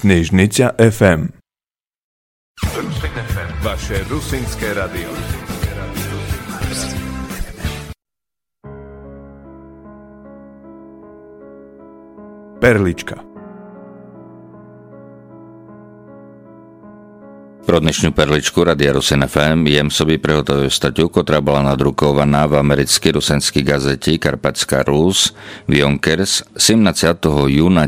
Knižnica FM. Vaše rusínske radio. Perlička. Pro dnešnú perličku Radia Rusin FM jem sobie prihotovil statiu, ktorá bola nadrukovaná v americkej rusenskej gazete Karpatská Rus Vionkers 17. júna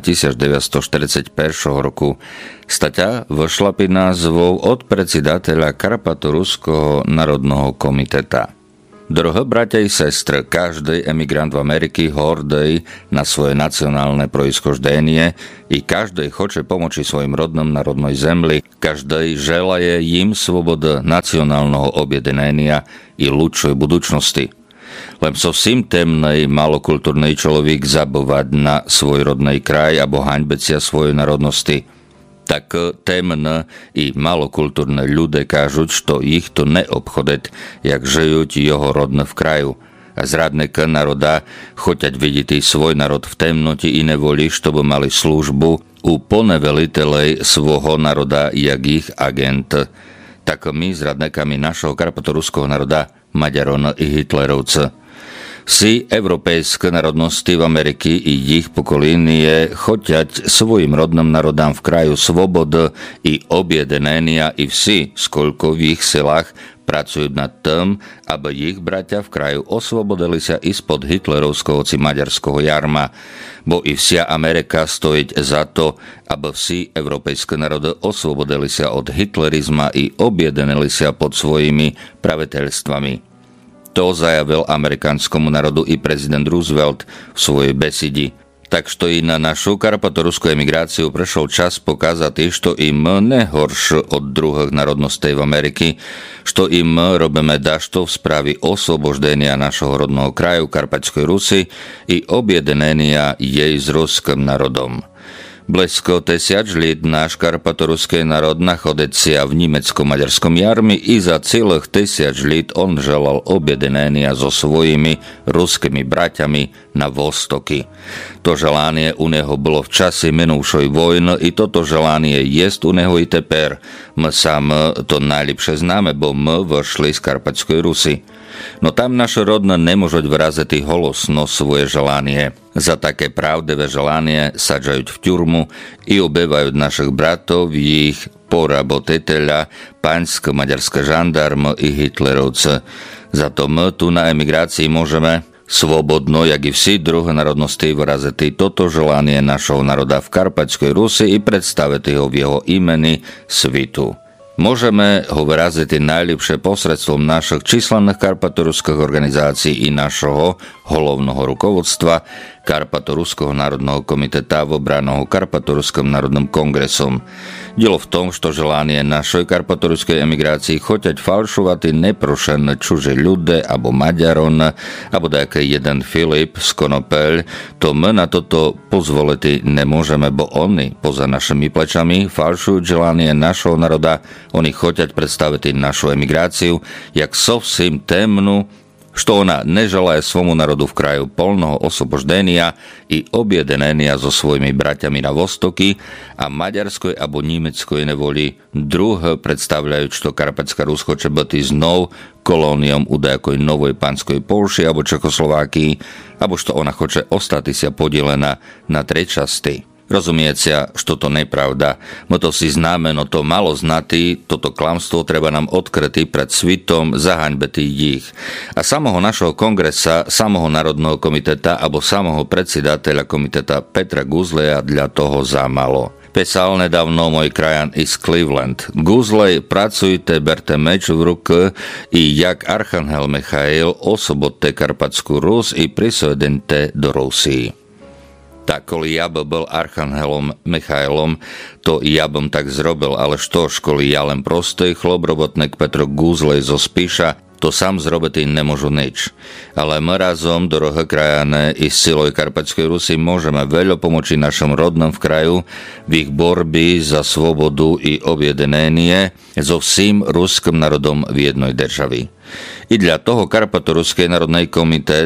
1941 roku. Statia vyšla pod názvou od predsedateľa Karpatoruského národného komiteta. Drohé bratia i sestry, každý emigrant v Ameriky hordej na svoje nacionálne proizkoždenie i každý chce pomoci svojim rodnom národnej zemli, každý želaje im svobodu nacionálneho objednania i ľudšej budúcnosti. Len so vsím temnej, malokultúrnej človek zabúvať na svoj rodnej kraj abo haňbecia svojej národnosti. Tak temné i malokultúrne ľudia kážu, što ich to neobchodet, jak žijú jeho rodné v kraju. A zradníka národa choťať vidieť svoj národ v temnoti i nevoli, što by mali službu u plné velitelej svojho národa, jak ich agent. Tak my zradníkami našeho karpatoruského národa, Maďaron i Hitlerovce. Vsi evropejské národnosti v Ameriky i ich pokolínie choťať svojim rodným národám v kraju svobody i objednenia i vsi, skoľko v ich silách pracujú nad tým, aby ich bratia v kraju osvobodili sa ispod hitlerovského či maďarského jarma, bo i vsia Amerika stojiť za to, aby vsi evropejské národy osvobodili sa od hitlerizma i objednili sa pod svojimi praviteľstvami. To zajavil amerikánskému národu i prezident Roosevelt v svojej besidi. Tak što i na našu karpatoruskú emigráciu prešiel čas pokazať, što im nehorš od druhých národností v Ameriky, što im robíme dašto v správi osvoboždenia našho rodného kraju Karpatskej Rusy i objednenia jej s ruským národom. Blízko 1000 let náš karpatoruský národ nachodecia v nemecko-maďarskom jarmi i za celých 1000 let on želal objednenia so svojimi ruskými braťami na vostoky. To želanie u neho bolo v čase minúšoj vojny i toto želanie jest u neho i teper. My sám to najlepšie známe, bo my vošli z Karpatskej Rusy. No tam naše rodné nemôžu vyraziť holosno svoje želanie. Za také pravdivé želanie sadžajú v ťurmu i ubývajú našich bratov, ich porabotiteľa, paňské maďarské žandarmy i hitlerovce. Za to my tu na emigrácii môžeme svobodno, jak i vsi druhé národnosti vyraziť toto želanie našho národa v Karpatskej Rusi i predstaviť ho v jeho imeni svitu. Môžeme ho vyraziť najlepšie posredstvom našich číslenných karpatoruských organizácií i našho hlavného rukovodstva Karpatoruského národného komiteta vobraného Karpatoruským národným kongresom. Dielo v tom, što želanie našej karpatoruskej emigrácii choťať falšovať neprošené čuže ľude, abo Maďaron, abo dajaký jeden Filip z Konopel, to my na toto pozvoliť nemôžeme, bo oni poza našimi plečami falšujú želanie našho národa, oni choťať predstaviť našu emigráciu, jak sovsím temnú, što ona neželaje svomu národu v kraju polného osvoboždenia i objednenia so svojimi braťami na vostoky a maďarskoj abo nemeckoj nevoli druhé predstavľajú, što Karpatská Rus chce byť znov kolóniom u dajakoj novej panskoj Polši abo Čechoslovákii, abo što ona chce ostať sa podelená na tri časti. Rozumiecia, što to nepravda. My to si známe, no to malo znatý, toto klamstvo treba nám odkrytý pred svitom, zahaňbetý ich. A samého našeho kongresa, samého národného komiteta alebo samého predsedateľa komiteta Petra Guzleja dla toho zamalo. Písal nedávno môj krajan iz Cleveland. Guzlej, pracujte, berte meč v ruke i jak Archanhel Michail osobodte Karpatskú Rus i prisvedente do Rusii. Tak, koli ja by bol Archanhelom Michailom, to ja bym tak zrobil, ale što, školi ja len prostý chlop robotnek Petro Guzlej zo Spíša, to sám zrobiť nemôžu nič. Ale my razom, dorohé krajane, i s silou Karpatskej Rusy môžeme veľa pomoci našom rodnom v kraju v ich borbi za svobodu i objednenie so vším ruským národom v jednej državi. I dla toho Karpatoruský národný komitet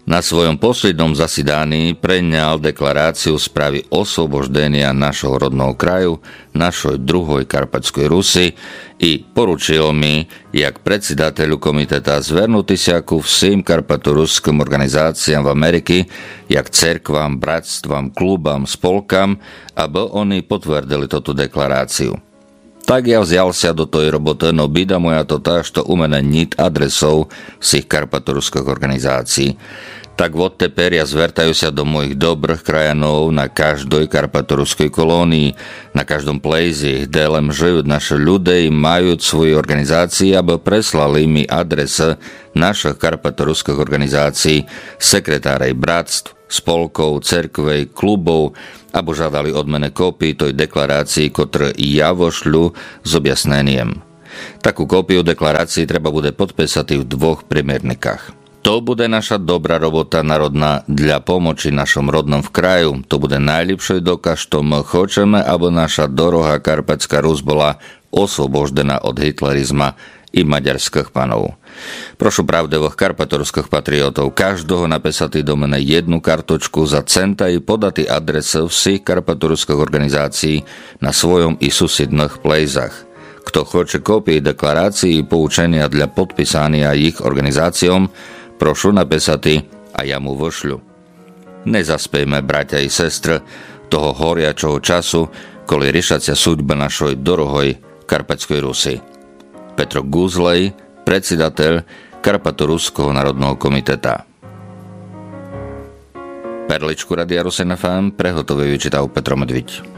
Na svojom poslednom zasedaní preňal deklaráciu správy osloboždenia našho rodného kraju, našoj druhoj Karpatskoj Rusy i poručil mi, jak predsedatelju komiteta zvernuti se ku svim karpatoruskim organizacijam v Ameriki, jak cerkvam, bratstvam, klubam, spolkam, aby oni potvrdili toto deklaráciu. Tak ja vzal sa do tej roboty, no bída moja to tá, što u mene nit adresov svih karpatoruských organizácií. Tak odteper ja zvertajú sa do mojich dobrých krajanov na každej karpatoruskej kolónii, na každom plejzi, kde len žijú naše ľudia i majú svoje organizácie, aby preslali mi adrese našich karpatoruských organizácií, sekretárej bratstv, spolkov, cerkvej, klubov, abo žádali od mene kópii toj deklarácii, ktoré ja vošľu s objasneniem. Takú kópiu deklarácii treba bude podpísať v 2 primiernikách. To bude naša dobrá robota národná dla pomoci našom rodnom v kraju. To bude najlepší dokaz, što my chceme, aby naša dorohá Karpatská Rus bola osloboždená od hitlerizma i maďarských panov. Prošu pravdevých karpatorských patriotov každého napísať do mene jednu kartočku za centa i podať adrese všich karpatorských organizácií na svojom i susedných plejzach. Kto chce kópii deklarácií i poučenia dla podpísania ich organizáciom, prošu napísať a ja mu vošľu. Nezaspejme, bratia i sestry, toho horiačoho času, koli riešacia súďba našoj dorohoj Karpatskej Rusy. Petro Guzlej, predsedateľ Karpatoruského národného komiteta. Perličku Radia Rusen FM prehotovuje vyčítal Petro Medviť.